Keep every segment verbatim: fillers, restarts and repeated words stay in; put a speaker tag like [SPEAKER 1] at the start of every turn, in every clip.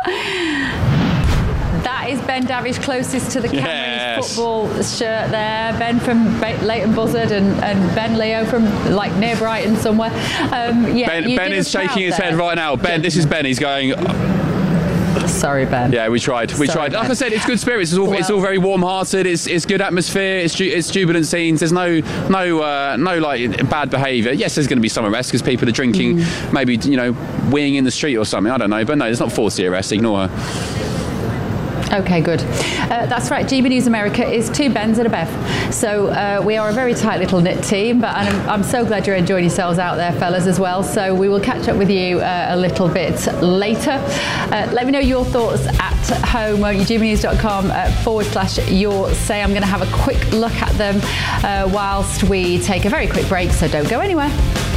[SPEAKER 1] That is Ben Davish closest to the camera
[SPEAKER 2] Yes.
[SPEAKER 1] in his football shirt there. Ben from ba- Leighton Buzzard and, and Ben Leo from like near Brighton somewhere. Um, yeah,
[SPEAKER 2] Ben,
[SPEAKER 1] you
[SPEAKER 2] Ben
[SPEAKER 1] did
[SPEAKER 2] is
[SPEAKER 1] us proud
[SPEAKER 2] shaking his
[SPEAKER 1] there.
[SPEAKER 2] head right now. Ben, this is Ben. He's going.
[SPEAKER 1] Sorry, Ben.
[SPEAKER 2] Yeah, we tried. We
[SPEAKER 1] Sorry,
[SPEAKER 2] tried. Like
[SPEAKER 1] Ben.
[SPEAKER 2] I said, it's good spirits. It's all, it's all
[SPEAKER 1] Well-
[SPEAKER 2] very warm-hearted. It's it's good atmosphere. It's ju- it's jubilant scenes. There's no no uh, no like bad behaviour. Yes, there's going to be some arrests because people are drinking,
[SPEAKER 1] Mm.
[SPEAKER 2] maybe you know, weeing in the street or something. I don't know, but no, there's not forced the arrest. Ignore her.
[SPEAKER 1] Okay, good. Uh, that's right. G B News America is two Bens and a Bev. So uh, we are a very tight little knit team, but and I'm, I'm so glad you're enjoying yourselves out there, fellas, as well. So we will catch up with you uh, a little bit later. Uh, let me know your thoughts at home, won't you? G B news dot com uh, forward slash your say. I'm going to have a quick look at them uh, whilst we take a very quick break, so don't go anywhere.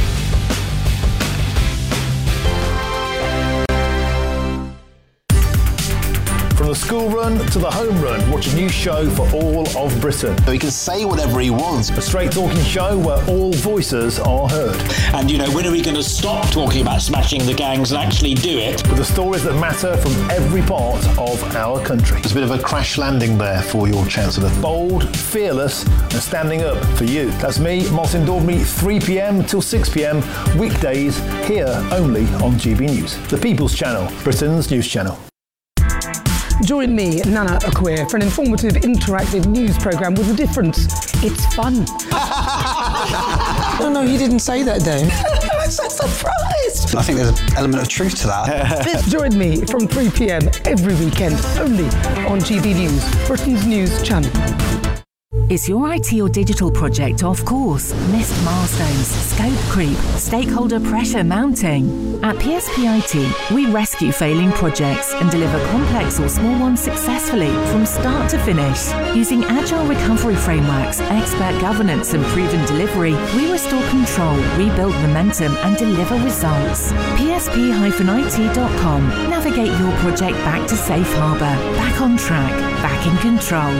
[SPEAKER 3] From the school run to the home run, watch a new show for all of Britain.
[SPEAKER 4] So he can say whatever he wants.
[SPEAKER 3] A straight talking show where all voices are heard.
[SPEAKER 5] And, you know, when are we going to stop talking about smashing the gangs and actually do it?
[SPEAKER 3] With the stories that matter from every part of our country.
[SPEAKER 4] There's a bit of a crash landing there for your Chancellor.
[SPEAKER 3] Bold, fearless and standing up for you. That's me, Martin Daubney, three p.m. till six p.m. weekdays here only on G B News. The People's Channel, Britain's news channel.
[SPEAKER 6] Join me, Nana Akweer, for an informative, interactive news programme with a difference. It's fun.
[SPEAKER 7] No, no, you didn't say that, Dave.
[SPEAKER 6] I'm so surprised.
[SPEAKER 7] I think there's an element of truth to that.
[SPEAKER 6] Join me from three p.m. every weekend, only on G B News, Britain's news channel.
[SPEAKER 8] Is your I T or digital project off course? Missed milestones, scope creep, stakeholder pressure mounting? At P S P I T, we rescue failing projects and deliver complex or small ones successfully from start to finish. Using agile recovery frameworks, expert governance and proven delivery, we restore control, rebuild momentum and deliver results. P S P I T dot com. Navigate your project back to safe harbour, back on track, back in control.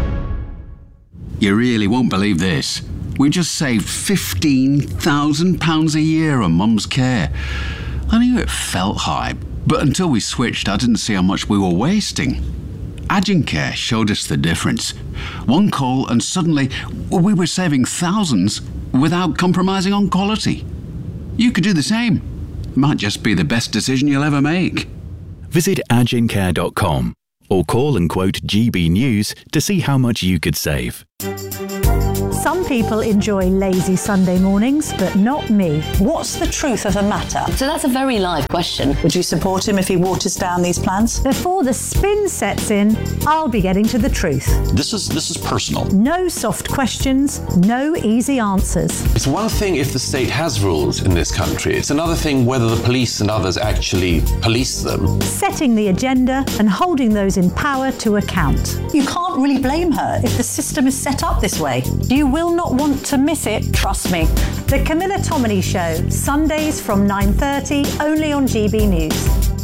[SPEAKER 9] You really won't believe this. We just saved fifteen thousand pounds a year on Mum's care. I knew it felt high, but until we switched, I didn't see how much we were wasting. Agencare showed us the difference. One call and suddenly we were saving thousands without compromising on quality. You could do the same. Might just be the best decision you'll ever make.
[SPEAKER 10] Visit agencare dot com or call and quote G B News to see how much you could save.
[SPEAKER 11] Some people enjoy lazy Sunday mornings, but not me.
[SPEAKER 12] What's the truth of the matter? So that's a very live question. Would you support him if he waters down these plans?
[SPEAKER 11] Before the spin sets in, I'll be getting to the truth.
[SPEAKER 13] This is this is personal.
[SPEAKER 11] No soft questions, no easy answers.
[SPEAKER 14] It's one thing if the state has rules in this country. It's another thing whether the police and others actually police them.
[SPEAKER 11] Setting the agenda and holding those in power to account.
[SPEAKER 12] You can't really blame her if the system is set up this way.
[SPEAKER 11] You will not want to miss it, trust me. The Camilla Tominey Show, Sundays from nine thirty, only on G B News.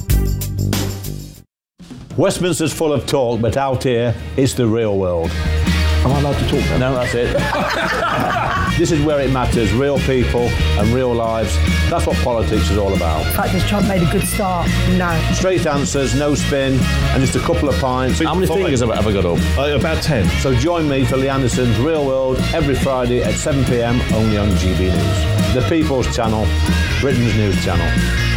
[SPEAKER 3] Westminster's full of talk, but out here, it's the real world. Am I allowed to talk now? No, that's it. This is where it matters, real people and real lives. That's what politics is all about.
[SPEAKER 6] In fact, this Trump made a good start. No.
[SPEAKER 3] Straight answers, no spin, and just a couple of pints.
[SPEAKER 15] How many fingers have I ever got up?
[SPEAKER 3] Uh, about ten. So join me for Lee Anderson's Real World every Friday at seven p.m. only on G B News. The People's Channel, Britain's news channel.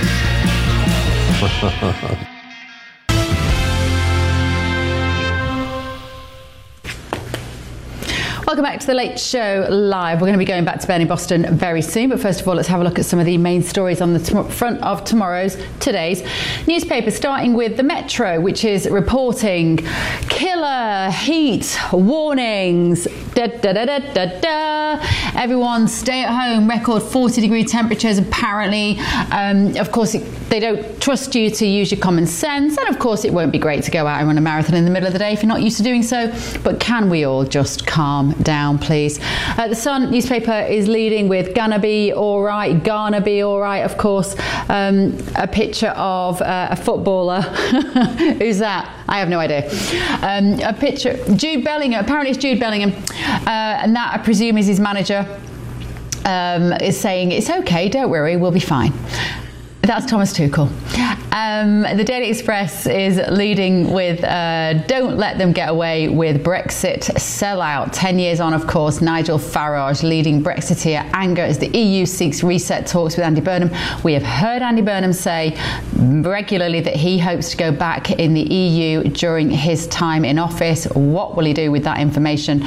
[SPEAKER 1] Welcome back to The Late Show Live. We're going to be going back to Bernie Boston very soon, but first of all, let's have a look at some of the main stories on the t- front of tomorrow's, today's newspaper, starting with the Metro, which is reporting killer heat warnings. Da, da, da, da, da, da. Everyone stay at home. Record forty degree temperatures, apparently. Um, of course, it, they don't trust you to use your common sense, and of course, it won't be great to go out and run a marathon in the middle of the day if you're not used to doing so. But can we all just calm down, please? Uh, the Sun newspaper is leading with "Gonna be all right, gonna be all right." Of course, um, a picture of uh, a footballer. Who's that? I have no idea. Um, a picture, Jude Bellingham. Apparently, it's Jude Bellingham, uh, and that I presume is his manager. Um, is saying it's okay, don't worry, we'll be fine. That's Thomas Tuchel. Um, the Daily Express is leading with uh, don't let them get away with Brexit sellout. Ten years on, of course, Nigel Farage leading Brexiteer anger as the E U seeks reset talks with Andy Burnham. We have heard Andy Burnham say regularly that he hopes to go back in the E U during his time in office. What will he do with that information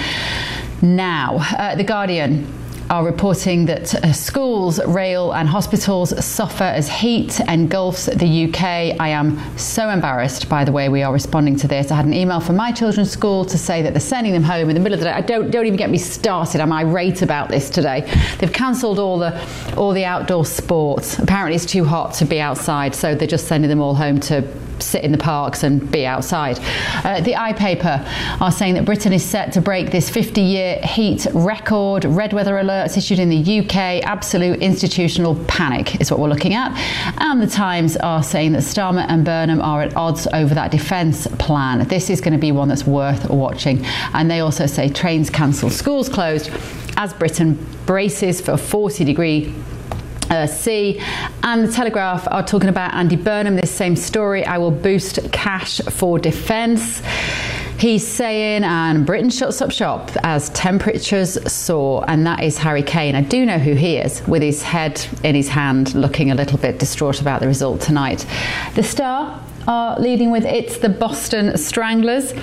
[SPEAKER 1] now? Uh, the Guardian are reporting that uh, schools, rail and hospitals suffer as heat engulfs the U K. I am so embarrassed by the way we are responding to this. I had an email from my children's school to say that they're sending them home in the middle of the day. I don't don't even get me started. I'm irate about this today. They've cancelled all the all the outdoor sports. Apparently it's too hot to be outside, so they're just sending them all home to sit in the parks and be outside. Uh, the iPaper are saying that Britain is set to break this fifty-year heat record. Red weather alerts issued in the U K. Absolute institutional panic is what we're looking at. And the Times are saying that Starmer and Burnham are at odds over that defence plan. This is going to be one that's worth watching. And they also say trains cancelled, schools closed as Britain braces for forty degree Uh, C. And the Telegraph are talking about Andy Burnham, this same story. I will boost cash for defence. He's saying, and Britain shuts up shop as temperatures soar, and that is Harry Kane. I do know who he is, with his head in his hand, looking a little bit distraught about the result tonight. The Star are leading with it's the Boston Stranglers.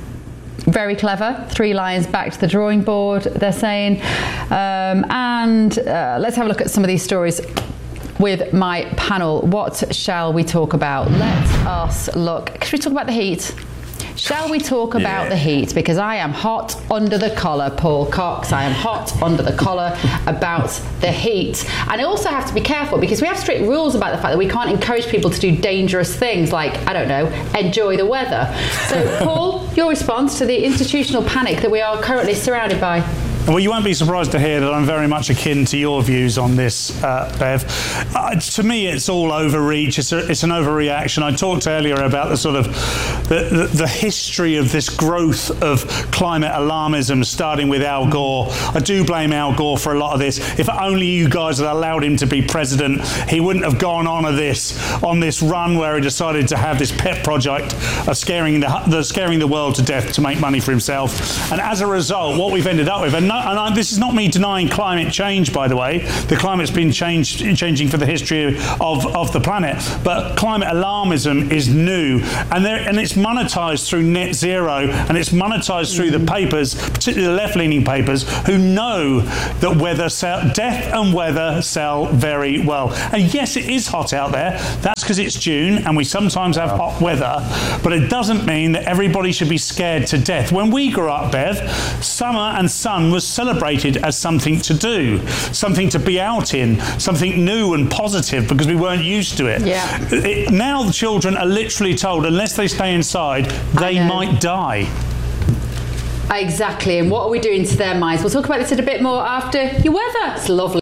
[SPEAKER 1] Very clever. Three Lions back to the drawing board, they're saying. Um, and uh, let's have a look at some of these stories with my panel. What shall we talk about? Let us look. Should we talk about the heat? Shall we talk about yeah. the heat? Because I am hot under the collar, Paul Cox. I am hot under the collar about the heat. And I also have to be careful because we have strict rules about the fact that we can't encourage people to do dangerous things like, I don't know, enjoy the weather. So, Paul, your response to the institutional panic that we are currently surrounded by?
[SPEAKER 13] Well, you won't be surprised to hear that I'm very much akin to your views on this, uh, Bev. Uh, to me, it's all overreach. It's, a, it's an overreaction. I talked earlier about the sort of the, the, the history of this growth of climate alarmism, starting with Al Gore. I do blame Al Gore for a lot of this. If only you guys had allowed him to be president, he wouldn't have gone on of this on this run where he decided to have this pet project of scaring the, the scaring the world to death to make money for himself. And as a result, what we've ended up with. And no, And I, this is not me denying climate change, by the way. The climate's been changed, changing for the history of, of the planet. But climate alarmism is new. And, and it's monetised through net zero. And it's monetised through the papers, particularly the left-leaning papers, who know that weather sell, death and weather sell very well. And yes, it is hot out there. That's because it's June and we sometimes have hot weather. But it doesn't mean that everybody should be scared to death. When we grew up, Bev, summer and sun was celebrated as something to do, something to be out in, something new and positive because we weren't used to it.
[SPEAKER 1] Yeah.
[SPEAKER 13] It, now the children are literally told unless they stay inside, they might die.
[SPEAKER 1] Exactly, and what are we doing to their minds? We'll talk about this in a bit more after your weather. It's lovely.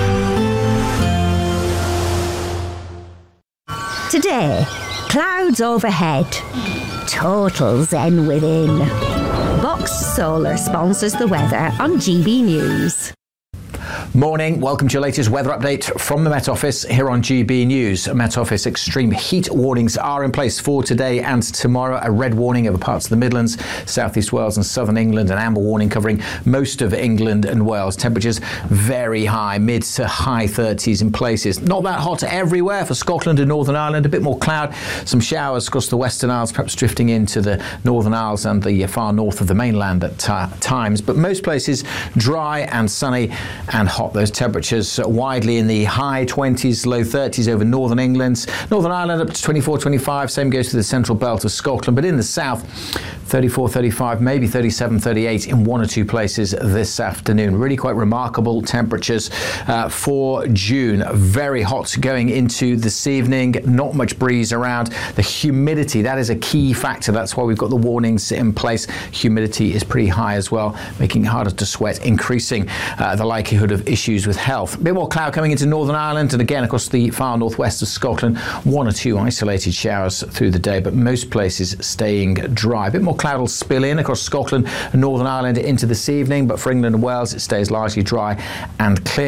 [SPEAKER 15] Today, clouds overhead, total zen within. Box Solar sponsors the weather on G B News.
[SPEAKER 16] Morning, welcome to your latest weather update from the Met Office here on G B News. Met Office extreme heat warnings are in place for today and tomorrow. A red warning over parts of the Midlands, South East Wales and southern England. An amber warning covering most of England and Wales. Temperatures very high, mid to high thirties in places. Not that hot everywhere for Scotland and Northern Ireland. A bit more cloud, some showers across the Western Isles, perhaps drifting into the Northern Isles and the far north of the mainland at t- times. But most places dry and sunny and hot. Those temperatures widely in the high twenties, low thirties over northern England. Northern Ireland up to twenty-four, twenty-five. Same goes to the central belt of Scotland. But in the south, thirty-four, thirty-five, maybe thirty-seven, thirty-eight in one or two places this afternoon. Really quite remarkable temperatures uh, for June. Very hot going into this evening. Not much breeze around. The humidity, that is a key factor. That's why we've got the warnings in place. Humidity is pretty high as well, making it harder to sweat, increasing uh, the likelihood of issues with health. A bit more cloud coming into Northern Ireland and again across the far northwest of Scotland. One or two isolated showers through the day, but most places staying dry. A bit more cloud will spill in across Scotland and Northern Ireland into this evening, but for England and Wales it stays largely dry and clear.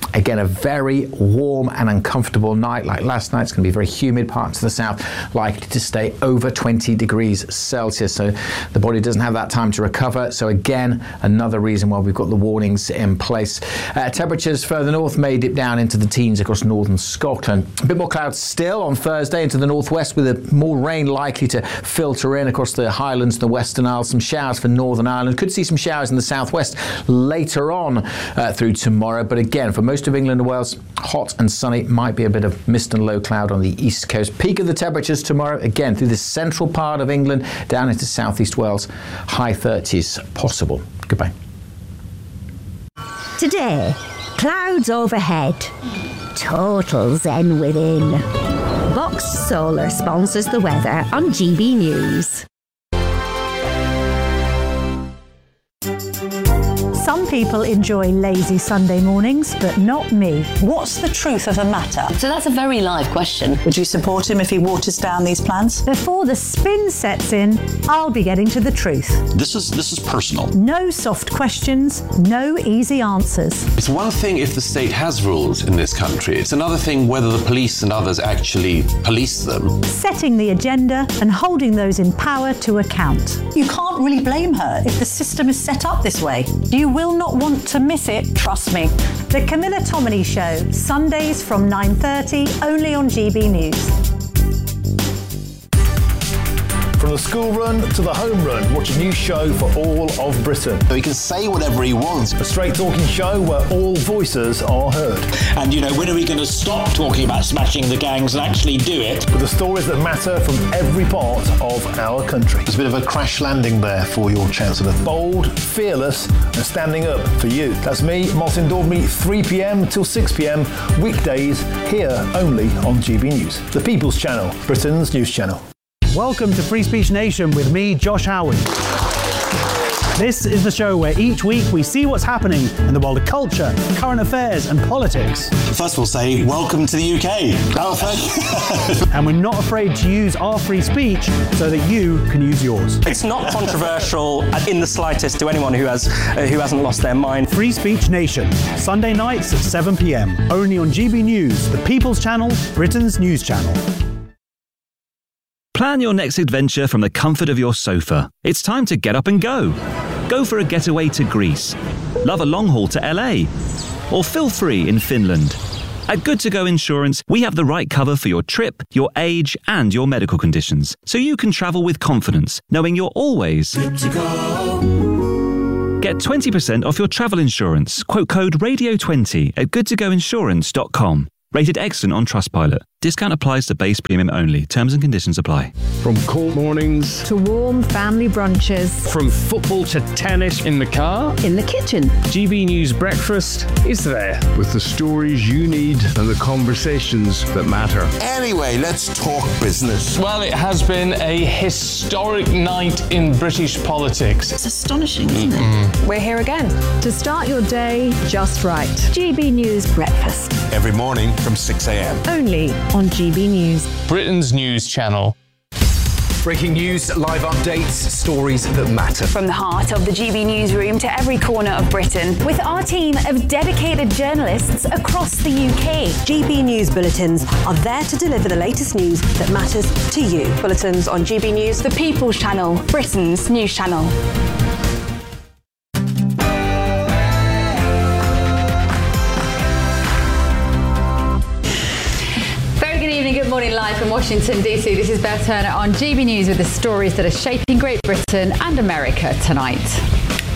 [SPEAKER 16] Again, a very warm and uncomfortable night like last night. It's going to be very humid. Parts of the south likely to stay over twenty degrees Celsius. So the body doesn't have that time to recover. So again, another reason why we've got the warnings in place. Uh, temperatures further north may dip down into the teens across northern Scotland. A bit more clouds still on Thursday into the northwest, with a, more rain likely to filter in across the Highlands, the Western Isles. Some showers for Northern Ireland. Could see some showers in the southwest later on uh, through tomorrow. But again, for most of England and Wales, hot and sunny. Might be a bit of mist and low cloud on the east coast. Peak of the temperatures tomorrow, again, through the central part of England, down into southeast Wales. High thirties possible. Goodbye.
[SPEAKER 15] Today, clouds overhead. Total zen within. Box Solar sponsors the weather on G B News.
[SPEAKER 11] Some people enjoy lazy Sunday mornings, but not me.
[SPEAKER 12] What's the truth of the matter? So that's a very live question. Would you support him if he waters down these plans?
[SPEAKER 11] Before the spin sets in, I'll be getting to the truth.
[SPEAKER 5] This is this is personal.
[SPEAKER 11] No soft questions, no easy answers.
[SPEAKER 14] It's one thing if the state has rules in this country. It's another thing whether the police and others actually police them.
[SPEAKER 11] Setting the agenda and holding those in power to account.
[SPEAKER 12] You can't really blame her if the system is set up this way.
[SPEAKER 11] You will not want to miss it, trust me. The Camilla Tominey Show, Sundays from nine thirty, only on G B News.
[SPEAKER 4] From the school run to the home run, watch a new show for all of Britain.
[SPEAKER 5] He can say whatever he wants.
[SPEAKER 4] A straight talking show where all voices are heard.
[SPEAKER 5] And, you know, when are we going to stop talking about smashing the gangs and actually do it?
[SPEAKER 4] With the stories that matter from every part of our country.
[SPEAKER 14] There's a bit of a crash landing there for your Chancellor.
[SPEAKER 4] Bold, fearless, and standing up for you. That's me, Martin Daubney, three p.m. till six p.m. weekdays, here only on G B News. The People's Channel, Britain's news channel.
[SPEAKER 17] Welcome to Free Speech Nation with me, Josh Howard. This is the show where each week we see what's happening in the world of culture, current affairs and politics.
[SPEAKER 5] First of all, say welcome to the U K. Oh, thank you.
[SPEAKER 17] And we're not afraid to use our free speech so that you can use yours.
[SPEAKER 18] It's not controversial in the slightest to anyone who has uh, who hasn't lost their mind.
[SPEAKER 17] Free Speech Nation, Sunday nights at seven p.m. only on G B News, the People's Channel, Britain's news channel.
[SPEAKER 19] Plan your next adventure from the comfort of your sofa. It's time to get up and go. Go for a getaway to Greece. Love a long haul to L A. Or feel free in Finland. At Good To Go Insurance, we have the right cover for your trip, your age, and your medical conditions, so you can travel with confidence, knowing you're always good to go. Get twenty percent off your travel insurance. Quote code radio twenty at good to go insurance dot com. Rated excellent on Trustpilot. Discount applies to base premium only. Terms and conditions apply.
[SPEAKER 20] From cold mornings
[SPEAKER 21] to warm family brunches.
[SPEAKER 20] From football to tennis in the car.
[SPEAKER 21] In the kitchen.
[SPEAKER 20] G B News Breakfast is there. With the stories you need and the conversations that matter.
[SPEAKER 5] Anyway, let's talk business.
[SPEAKER 22] Well, it has been a historic night in British politics.
[SPEAKER 12] It's astonishing, isn't it?
[SPEAKER 21] We're here again to start your day just right. G B News Breakfast.
[SPEAKER 5] Every morning from six a.m.
[SPEAKER 21] Only on G B News.
[SPEAKER 22] Britain's news channel.
[SPEAKER 23] Breaking news, live updates, stories that matter.
[SPEAKER 24] From the heart of the G B newsroom to every corner of Britain, with our team of dedicated journalists across the U K.
[SPEAKER 25] G B News Bulletins are there to deliver the latest news that matters to you. Bulletins on G B News,
[SPEAKER 24] the People's Channel, Britain's news channel. Good morning, live from Washington, D C. This is Beth Turner on G B News with the stories that are shaping Great Britain and America tonight.